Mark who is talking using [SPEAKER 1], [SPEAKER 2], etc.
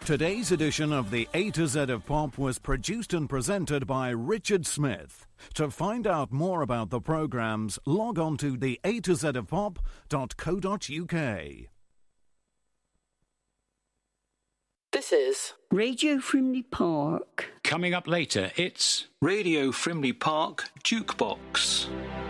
[SPEAKER 1] Today's edition of the A to Z of Pop was produced and presented by Richard Smith. To find out more about the programmes, log on to theatozofpop.co.uk.
[SPEAKER 2] This is
[SPEAKER 3] Radio Frimley Park.
[SPEAKER 4] Coming up later, it's
[SPEAKER 5] Radio Frimley Park Jukebox.